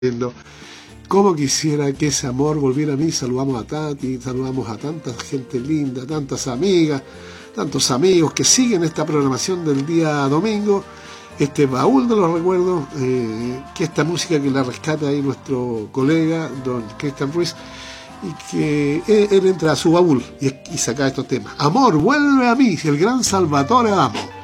Cómo quisiera que ese amor volviera a mí. Saludamos a Tati, saludamos a tanta gente linda, tantas amigas, tantos amigos que siguen esta programación del día domingo, este baúl de los recuerdos, que esta música que la rescata ahí nuestro colega, don Cristian Ruiz, y que él entra a su baúl y saca estos temas. Amor, vuelve a mí, el gran Salvatore Adamo.